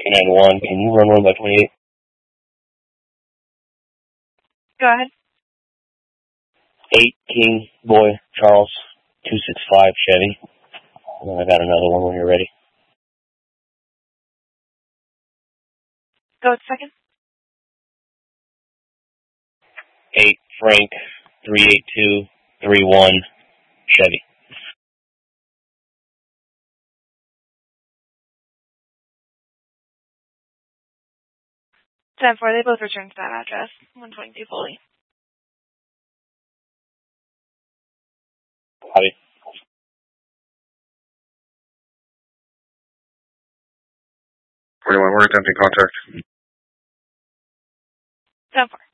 K91, can you run 1 by 28? Go ahead. 8 King Boy Charles 265 Chevy. And then I got another one when you're ready. Go with second. 8 Frank 38231 Chevy. 10-4, they both returned to that address. 122 fully. Copy. 41, we're attempting contact. 10-4.